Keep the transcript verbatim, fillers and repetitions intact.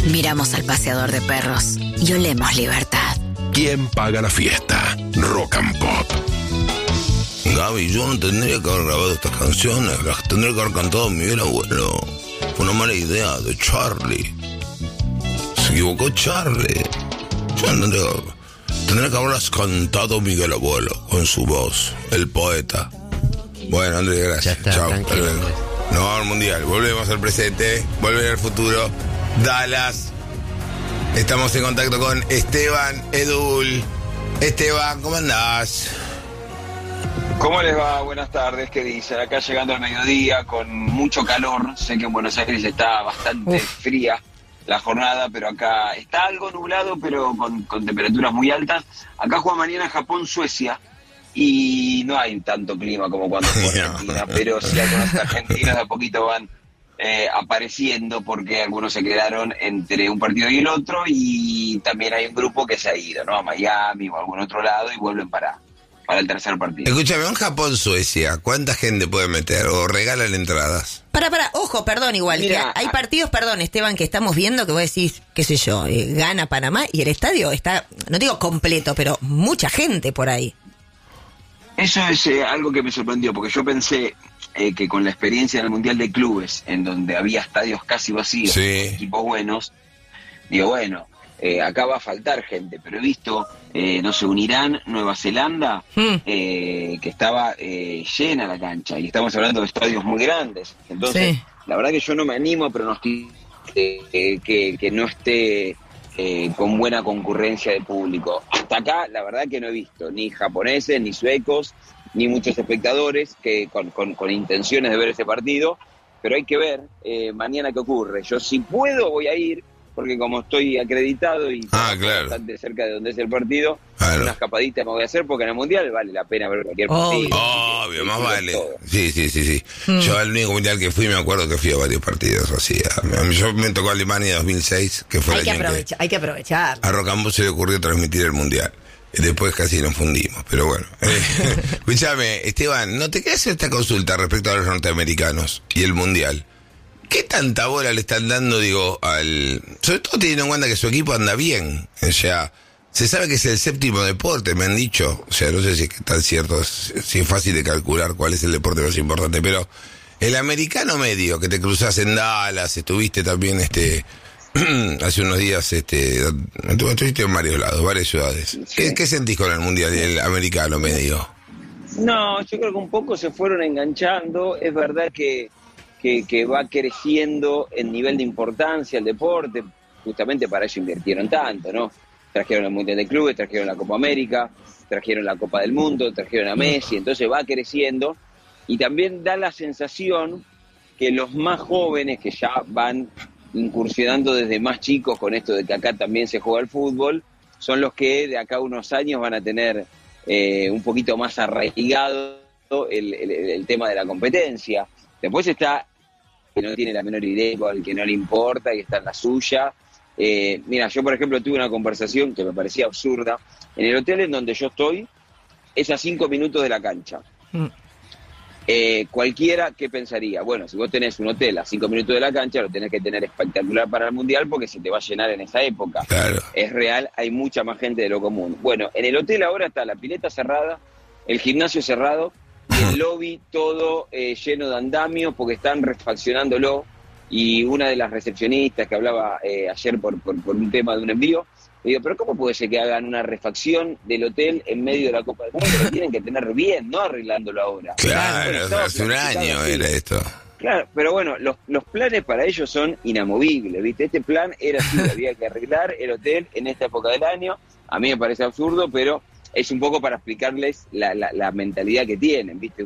Miramos al paseador de perros y olemos libertad. ¿Quién paga la fiesta? Rock and Pop. Gaby, yo no tendría que haber grabado estas canciones, las tendría que haber cantado Miguel Abuelo. Fue una mala idea de Charlie. Se equivocó Charlie. Yo no tendría, tendría que haberlas cantado Miguel Abuelo, con su voz, el poeta. Bueno, Andrés, gracias. Ya está, chao. tranquilo. No vamos al mundial, volvemos al presente, volver al futuro. Dallas. Estamos en contacto con Esteban Edul. Esteban, ¿cómo andás? ¿Cómo les va? Buenas tardes, ¿qué dicen? Acá llegando al mediodía con mucho calor. Sé que en Buenos Aires está bastante Uf. fría la jornada, pero acá está algo nublado, pero con, con temperaturas muy altas. Acá juega mañana Japón-Suecia y no hay tanto clima como cuando fue Argentina, pero sí algunos argentinos de a poquito van eh, apareciendo porque algunos se quedaron entre un partido y el otro y también hay un grupo que se ha ido, ¿no? A Miami o a algún otro lado y vuelven para... para el tercer partido. Escúchame, en Japón-Suecia, ¿cuánta gente puede meter o regalan entradas? Para, para, ojo, perdón, igual, Mira, que hay partidos, perdón, Esteban, que estamos viendo que vos decís, qué sé yo, eh, gana Panamá y el estadio está, no digo completo, pero mucha gente por ahí. Eso es eh, algo que me sorprendió, porque yo pensé eh, que con la experiencia del Mundial de Clubes, en donde había estadios casi vacíos, sí. equipos buenos, digo, bueno... Eh, acá va a faltar gente, pero he visto, eh, no sé, un Irán, Nueva Zelanda, mm. eh, que estaba eh, llena la cancha, y estamos hablando de estadios muy grandes. Entonces, sí. la verdad que yo no me animo a pronosticar eh, que, que no esté eh, con buena concurrencia de público. Hasta acá, la verdad que no he visto ni japoneses, ni suecos, ni muchos espectadores que con, con, con intenciones de ver ese partido, pero hay que ver eh, mañana qué ocurre. Yo si puedo voy a ir, porque como estoy acreditado y ah, claro. bastante cerca de donde es el partido, claro. una escapadita me voy a hacer porque en el Mundial vale la pena ver cualquier partido. Oh, obvio, más vale. Todo. Sí, sí, sí, sí. Mm. Yo al único Mundial que fui me acuerdo que fui a varios partidos así. A mí, yo me tocó Alemania dos mil seis, que fue hay el que año aprovechar, que hay que aprovechar. A Rocambó se le ocurrió transmitir el Mundial. Y después casi nos fundimos, pero bueno. Escúchame, Esteban, ¿no te quedas hacer esta consulta respecto a los norteamericanos y el Mundial? ¿Qué tanta bola le están dando, digo, al... Sobre todo teniendo en cuenta que su equipo anda bien. O sea, se sabe que es el séptimo deporte, me han dicho. O sea, no sé si es tan cierto, si es fácil de calcular cuál es el deporte más importante, pero el americano medio, que te cruzás en Dallas, estuviste también este hace unos días, este estuviste en varios lados, varias ciudades. Sí. ¿Qué, ¿Qué sentís con el mundial y el americano medio? No, yo creo que un poco se fueron enganchando. Es verdad que Que, que va creciendo en nivel de importancia el deporte, justamente para eso invirtieron tanto, ¿no? Trajeron el Mundial de Clubes, trajeron la Copa América, trajeron la Copa del Mundo, trajeron a Messi, entonces va creciendo y también da la sensación que los más jóvenes que ya van incursionando desde más chicos con esto de que acá también se juega el fútbol, son los que de acá a unos años van a tener eh, un poquito más arraigado el, el, el tema de la competencia. Después está que no tiene la menor idea, al que no le importa y está en la suya. Eh, mira, yo por ejemplo tuve una conversación que me parecía absurda. En el hotel en donde yo estoy, es a cinco minutos de la cancha. Mm. Eh, cualquiera, ¿qué pensaría? Bueno, si vos tenés un hotel a cinco minutos de la cancha, lo tenés que tener espectacular para el Mundial porque se te va a llenar en esa época. Claro. Es real, hay mucha más gente de lo común. Bueno, en el hotel ahora está la pileta cerrada, el gimnasio cerrado, y el lobby todo eh, lleno de andamios porque están refaccionándolo, y una de las recepcionistas que hablaba eh, ayer por, por, por un tema de un envío, le digo, pero ¿cómo puede ser que hagan una refacción del hotel en medio de la Copa del Mundo? Lo tienen que tener bien, no arreglándolo ahora. Claro, bueno, hace un año así. Era esto. Claro, pero bueno, los, los planes para ellos son inamovibles, ¿viste? Este plan era así, había que arreglar el hotel en esta época del año. A mí me parece absurdo, pero es un poco para explicarles la, la, la mentalidad que tienen, ¿viste?